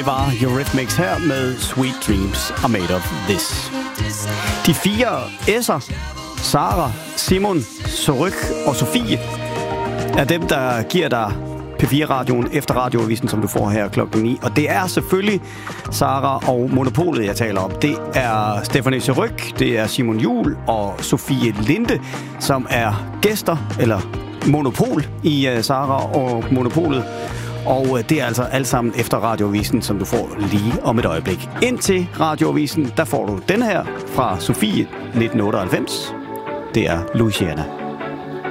var Eurythmics her med Sweet Dreams Are Made of This. De 4 S'er, Sara, Simon, Soryk og Sofie, er dem, der giver dig P4-radioen efter radioavisen, som du får her klokken 9. Og det er selvfølgelig Sara og Monopolet, jeg taler om. Det er Stephanie Soryk, det er Simon Juhl og Sofie Linde, som er gæster, eller monopol i Sara og Monopolet. Og det er altså alt sammen efter radioavisen, som du får lige om et øjeblik. Indtil radioavisen, der får du den her fra Sofie 1998. Det er Louisiana.